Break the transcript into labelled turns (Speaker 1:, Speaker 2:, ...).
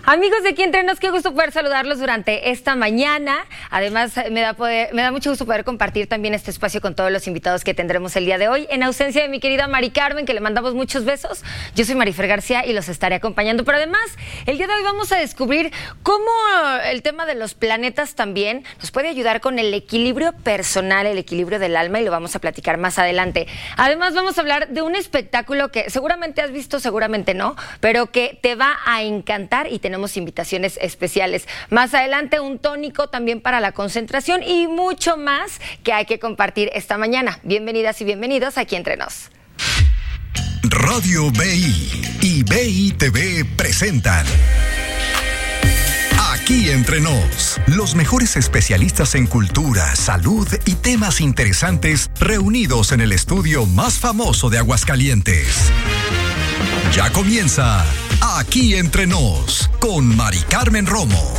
Speaker 1: Amigos de Aquí Entre Nos, qué gusto poder saludarlos durante esta mañana. Además, me da mucho gusto poder compartir también este espacio con todos los invitados que tendremos el día de hoy. En ausencia de mi querida Mari Carmen, que le mandamos muchos besos, yo soy Marifer García y los estaré acompañando. Pero además, el día de hoy vamos a descubrir cómo el tema de los planetas también nos puede ayudar con el equilibrio personal, el equilibrio del alma, y lo vamos a platicar más adelante. Además, vamos a hablar de un espectáculo que seguramente has visto, seguramente no, pero que te va a encantar y tenemos invitaciones especiales. Más adelante, un tónico también para la concentración y mucho más que hay que compartir esta mañana. Bienvenidas y bienvenidos Aquí Entre Nos.
Speaker 2: Radio BI y BI TV presentan Aquí Entre Nos, los mejores especialistas en cultura, salud y temas interesantes reunidos en el estudio más famoso de Aguascalientes. Ya comienza Aquí Entre Nos con Mari Carmen Romo.